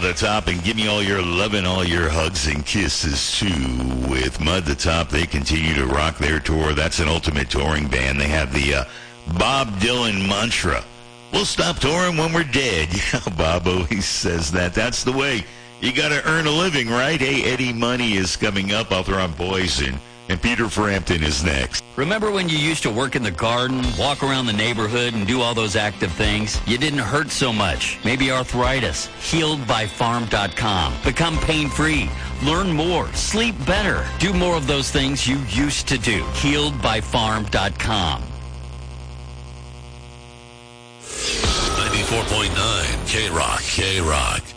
the Top, and give me all your love and all your hugs and kisses, too. With Mud the Top, they continue to rock their tour. That's an ultimate touring band. They have the Bob Dylan mantra. We'll stop touring when we're dead. Yeah, Bob always says that. That's the way. You got to earn a living, right? Hey, Eddie Money is coming up. I'll throw on Poison. And Peter Frampton is next. Remember when you used to work in the garden, walk around the neighborhood, and do all those active things? You didn't hurt so much. Maybe arthritis. HealedByFarm.com. Become pain-free. Learn more. Sleep better. Do more of those things you used to do. HealedByFarm.com. 94.9 K-Rock.